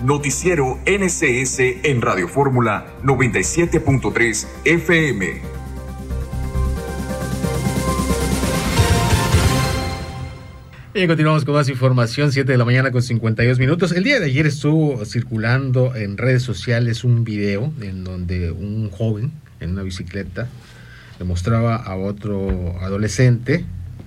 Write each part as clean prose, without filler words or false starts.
Noticiero NCS en Radio Fórmula 97.3 FM. Bien, continuamos con más información, 7 de la mañana con 52 minutos. El día de ayer estuvo circulando en redes sociales un video en donde un joven en una bicicleta le mostraba a otro adolescente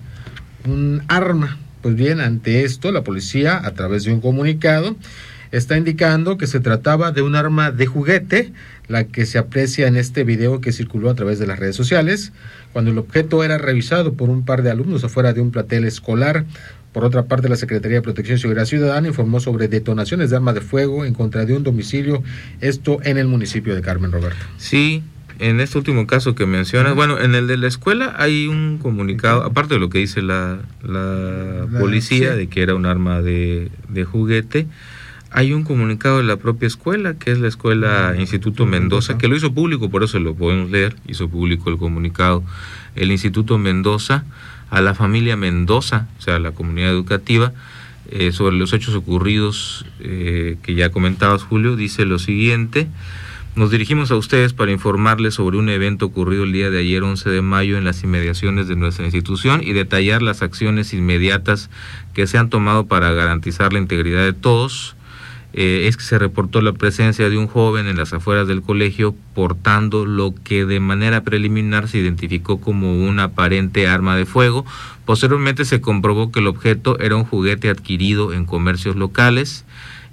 un arma. Pues bien, ante esto, la policía, a través de un comunicado, está indicando que se trataba de un arma de juguete, la que se aprecia en este video que circuló a través de las redes sociales, cuando el objeto era revisado por un par de alumnos afuera de un plantel escolar. Por otra parte, la Secretaría de Protección y Seguridad Ciudadana informó sobre detonaciones de armas de fuego en contra de un domicilio, esto en el municipio de Carmen, Roberto. Sí. En este último caso que mencionas, bueno, en el de la escuela hay un comunicado, aparte de lo que dice la policía, de que era un arma de juguete, hay un comunicado de la propia escuela, que es la escuela Instituto Mendoza, que lo hizo público, por eso lo podemos leer, hizo público el comunicado, el Instituto Mendoza, a la familia Mendoza, o sea, a la comunidad educativa, sobre los hechos ocurridos que ya comentabas, Julio, dice lo siguiente: nos dirigimos a ustedes para informarles sobre un evento ocurrido el día de ayer, 11 de mayo, en las inmediaciones de nuestra institución y detallar las acciones inmediatas que se han tomado para garantizar la integridad de todos. Es que se reportó la presencia de un joven en las afueras del colegio portando lo que de manera preliminar se identificó como una aparente arma de fuego. Posteriormente se comprobó que el objeto era un juguete adquirido en comercios locales.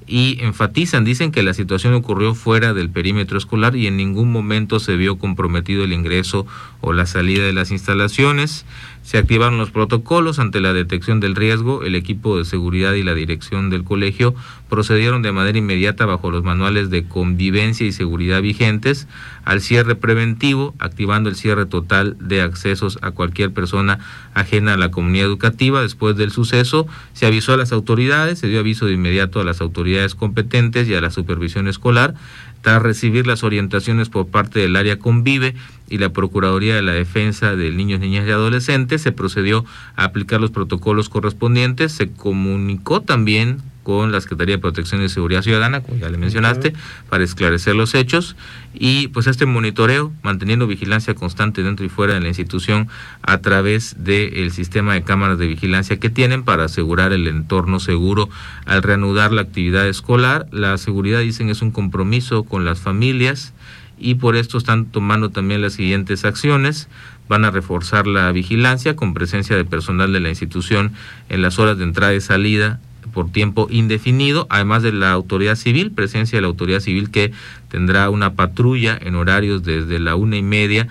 Y enfatizan, dicen que la situación ocurrió fuera del perímetro escolar y en ningún momento se vio comprometido el ingreso o la salida de las instalaciones. Se activaron los protocolos ante la detección del riesgo. El equipo de seguridad y la dirección del colegio procedieron de manera inmediata bajo los manuales de convivencia y seguridad vigentes al cierre preventivo, activando el cierre total de accesos a cualquier persona ajena a la comunidad educativa. Después del suceso se avisó a las autoridades, se dio aviso de inmediato a las autoridades competentes y a la supervisión escolar. Tras recibir las orientaciones por parte del área Convive y la Procuraduría de la Defensa de Niños, Niñas y Adolescentes, se procedió a aplicar los protocolos correspondientes. Se comunicó también con la Secretaría de Protección y Seguridad Ciudadana, como ya le mencionaste, para esclarecer los hechos, y pues este monitoreo, manteniendo vigilancia constante dentro y fuera de la institución a través del sistema de cámaras de vigilancia que tienen para asegurar el entorno seguro al reanudar la actividad escolar. La seguridad, dicen, es un compromiso con las familias y por esto están tomando también las siguientes acciones. Van a reforzar la vigilancia con presencia de personal de la institución en las horas de entrada y salida por tiempo indefinido, además de la autoridad civil, presencia de la autoridad civil que tendrá una patrulla en horarios desde la 1:30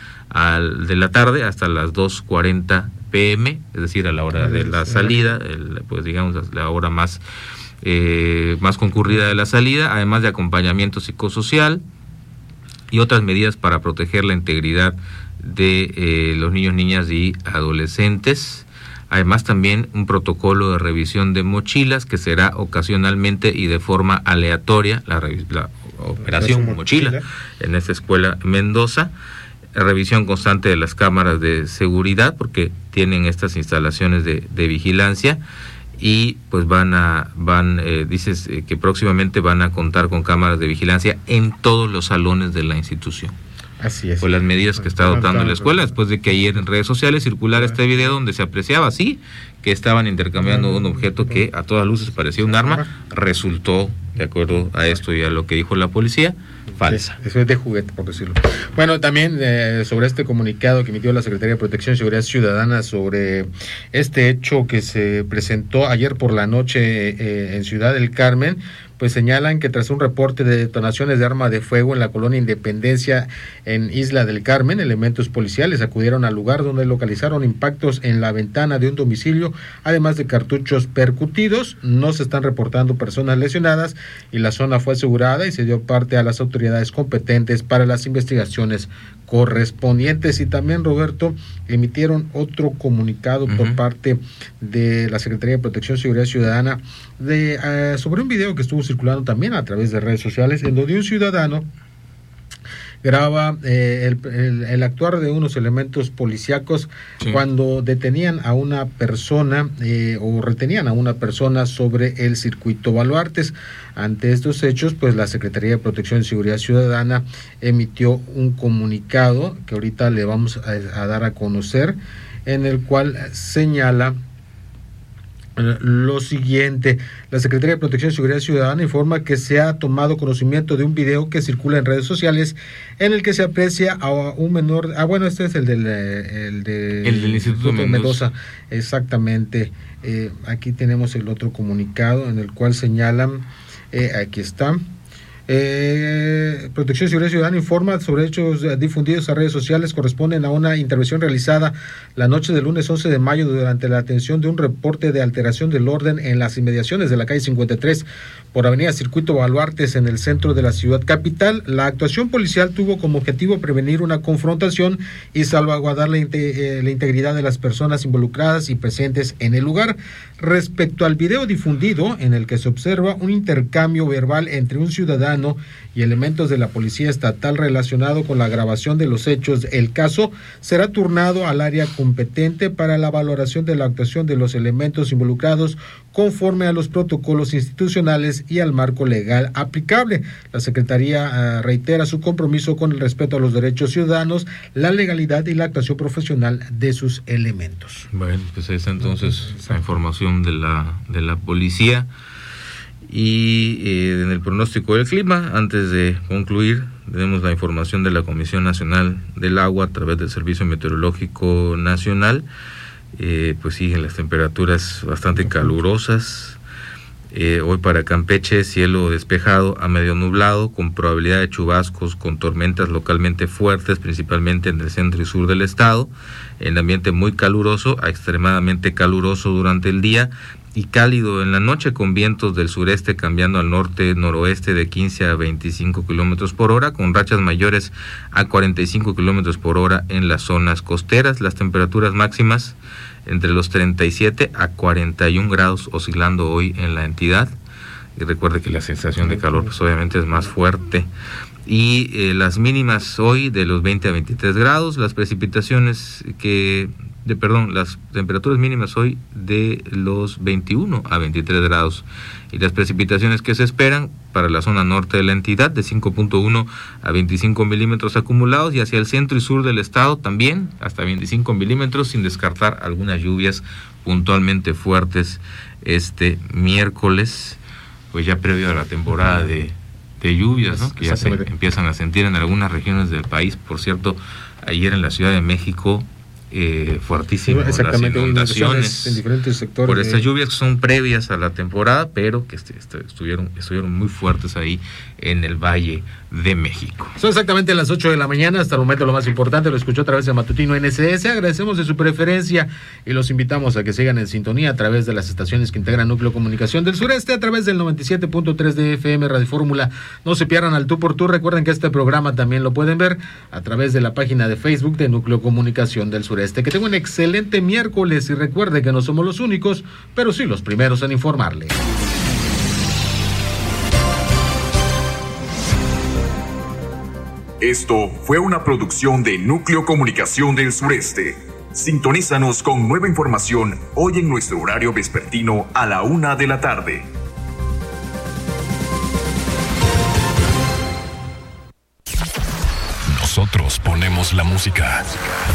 de la tarde hasta las 2:40 p.m., es decir, a la hora de la salida, pues digamos la hora más concurrida de la salida, además de acompañamiento psicosocial y otras medidas para proteger la integridad de los niños, niñas y adolescentes. Además, también un protocolo de revisión de mochilas que será ocasionalmente y de forma aleatoria, la operación mochila en esta escuela Mendoza. Revisión constante de las cámaras de seguridad porque tienen estas instalaciones de vigilancia y pues dices que próximamente van a contar con cámaras de vigilancia en todos los salones de la institución. Así es. Pues las medidas que está adoptando la escuela, después de que ayer en redes sociales circulara este video donde se apreciaba, sí, que estaban intercambiando un objeto que a todas luces parecía un arma, resultó, de acuerdo a esto y a lo que dijo la policía, falsa. Eso es de juguete, por decirlo. Bueno, también sobre este comunicado que emitió la Secretaría de Protección y Seguridad Ciudadana sobre este hecho que se presentó ayer por la noche en Ciudad del Carmen, pues señalan que tras un reporte de detonaciones de arma de fuego en la colonia Independencia en Isla del Carmen, elementos policiales acudieron al lugar donde localizaron impactos en la ventana de un domicilio, además de cartuchos percutidos. No se están reportando personas lesionadas y la zona fue asegurada y se dio parte a las autoridades competentes para las investigaciones correspondientes. Y también, Roberto, emitieron otro comunicado por parte de la Secretaría de Protección y Seguridad Ciudadana sobre un video que estuvo circulando también a través de redes sociales, en donde un ciudadano graba el actuar de unos elementos policíacos cuando detenían a una persona o retenían a una persona sobre el circuito Baluartes. Ante estos hechos, pues la Secretaría de Protección y Seguridad Ciudadana emitió un comunicado que ahorita le vamos a dar a conocer, en el cual señala lo siguiente. La Secretaría de Protección y Seguridad Ciudadana informa que se ha tomado conocimiento de un video que circula en redes sociales en el que se aprecia a un menor. Este es el del Instituto Mendoza. Exactamente. Aquí tenemos el otro comunicado en el cual señalan, aquí está. Protección y Seguridad Ciudadana informa sobre hechos difundidos a redes sociales corresponden a una intervención realizada la noche del lunes 11 de mayo durante la atención de un reporte de alteración del orden en las inmediaciones de la calle 53 por avenida Circuito Baluartes en el centro de la ciudad capital. La actuación policial tuvo como objetivo prevenir una confrontación y salvaguardar la integridad de las personas involucradas y presentes en el lugar. Respecto al video difundido en el que se observa un intercambio verbal entre un ciudadano y elementos de la Policía Estatal relacionado con la grabación de los hechos, el caso será turnado al área competente para la valoración de la actuación de los elementos involucrados conforme a los protocolos institucionales y al marco legal aplicable. La Secretaría reitera su compromiso con el respeto a los derechos ciudadanos, la legalidad y la actuación profesional de sus elementos. Bueno, pues ahí está entonces la información de la policía. Y en el pronóstico del clima, antes de concluir, tenemos la información de la Comisión Nacional del Agua a través del Servicio Meteorológico Nacional. Pues siguen las temperaturas bastante calurosas. Hoy para Campeche, cielo despejado a medio nublado, con probabilidad de chubascos con tormentas localmente fuertes, principalmente en el centro y sur del estado. El ambiente muy caluroso a extremadamente caluroso durante el día y cálido en la noche, con vientos del sureste cambiando al norte-noroeste de 15 a 25 kilómetros por hora, con rachas mayores a 45 kilómetros por hora en las zonas costeras. Las temperaturas máximas entre los 37 a 41 grados oscilando hoy en la entidad. Y recuerde que la sensación de calor pues obviamente es más fuerte. Y las mínimas hoy de los 20 a 23 grados, las temperaturas mínimas hoy de los 21 a 23 grados. Y las precipitaciones que se esperan para la zona norte de la entidad de 5.1 a 25 milímetros acumulados, y hacia el centro y sur del estado también hasta 25 milímetros, sin descartar algunas lluvias puntualmente fuertes este miércoles, pues ya previo a la temporada de lluvias, ¿no? Que ya se empiezan a sentir en algunas regiones del país. Por cierto, ayer en la Ciudad de México, fuertísimo, las inundaciones en diferentes sectores por estas lluvias que son previas a la temporada, pero que estuvieron muy fuertes ahí en el Valle de México. Son exactamente las 8 de la mañana, hasta el momento lo más importante lo escuchó a través de Matutino NSS. Agradecemos de su preferencia y los invitamos a que sigan en sintonía a través de las estaciones que integran Núcleo Comunicación del Sureste, a través del 97.3 de FM Radio Fórmula. No se pierdan al tú por tú. Recuerden que este programa también lo pueden ver a través de la página de Facebook de Núcleo Comunicación del Sureste. Que tenga un excelente miércoles y recuerde que no somos los únicos, pero sí los primeros en informarle. Esto fue una producción de Núcleo Comunicación del Sureste. Sintonízanos con nueva información hoy en nuestro horario vespertino a la 1 de la tarde. Nosotros ponemos la música.